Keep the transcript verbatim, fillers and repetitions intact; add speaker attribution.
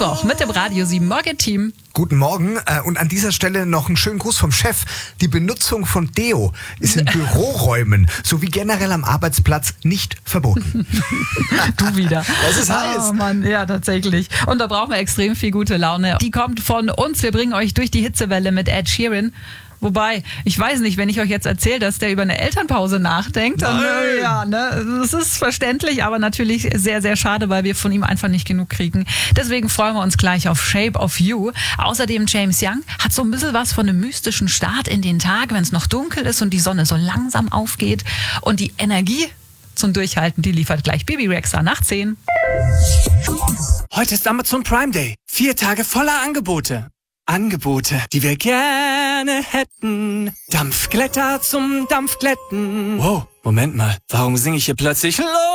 Speaker 1: Mittwoch mit dem Radio sieben Morgen-Team.
Speaker 2: Guten Morgen äh, und an dieser Stelle noch einen schönen Gruß vom Chef. Die Benutzung von Deo ist in Büroräumen sowie generell am Arbeitsplatz nicht verboten.
Speaker 1: Du wieder.
Speaker 2: Das ist heiß.
Speaker 1: Oh Mann, ja, tatsächlich. Und da brauchen wir extrem viel gute Laune. Die kommt von uns. Wir bringen euch durch die Hitzewelle mit Ed Sheeran. Wobei, ich weiß nicht, wenn ich euch jetzt erzähle, dass der über eine Elternpause nachdenkt, dann, äh, ja, ne, das ist verständlich, aber natürlich sehr, sehr schade, weil wir von ihm einfach nicht genug kriegen. Deswegen freuen wir uns gleich auf Shape of You. Außerdem James Young hat so ein bisschen was von einem mystischen Start in den Tag, wenn es noch dunkel ist und die Sonne so langsam aufgeht. Und die Energie zum Durchhalten, die liefert gleich Bibi Rexha nach zehn.
Speaker 3: Heute ist Amazon Prime Day. Vier Tage voller Angebote. Angebote, die wir gerne hätten. Dampfglätter zum Dampfglätten. Wow, Moment mal, warum singe ich hier plötzlich los?